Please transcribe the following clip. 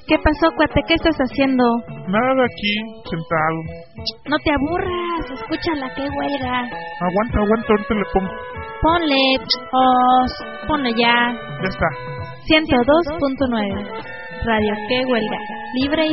¿Qué pasó, cuate? ¿Qué estás haciendo? Nada, aquí, sentado. No te aburras, escúchala, qué huelga. Aguanta, ahorita le pongo. Ponle ya. Ya está. 102.9 Radio, qué huelga. Libre y